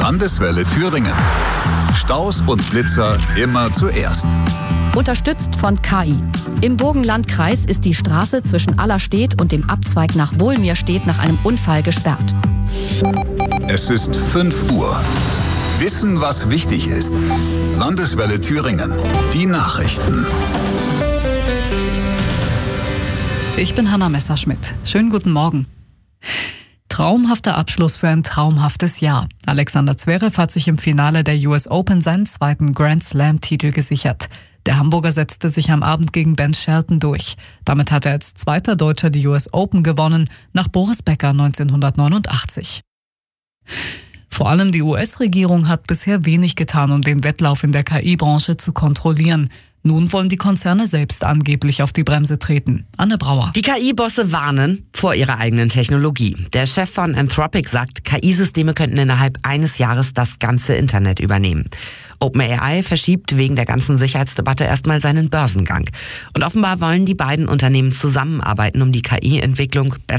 Landeswelle Thüringen. Staus und Blitzer immer zuerst. Unterstützt von KI. Im Burgenlandkreis ist die Straße zwischen Allerstedt und dem Abzweig nach Wohlmirstedt nach einem Unfall gesperrt. Es ist 5 Uhr. Wissen, was wichtig ist. Landeswelle Thüringen. Die Nachrichten. Ich bin Hanna Messerschmidt. Schönen guten Morgen. Traumhafter Abschluss für ein traumhaftes Jahr. Alexander Zverev hat sich im Finale der US Open seinen zweiten Grand Slam-Titel gesichert. Der Hamburger setzte sich am Abend gegen Ben Shelton durch. Damit hat er als zweiter Deutscher die US Open gewonnen, nach Boris Becker 1989. Vor allem die US-Regierung hat bisher wenig getan, um den Wettlauf in der KI-Branche zu kontrollieren. Nun wollen die Konzerne selbst angeblich auf die Bremse treten. Anne Brauer. Die KI-Bosse warnen vor ihrer eigenen Technologie. Der Chef von Anthropic sagt, KI-Systeme könnten innerhalb eines Jahres das ganze Internet übernehmen. OpenAI verschiebt wegen der ganzen Sicherheitsdebatte erstmal seinen Börsengang. Und offenbar wollen die beiden Unternehmen zusammenarbeiten, um die KI-Entwicklung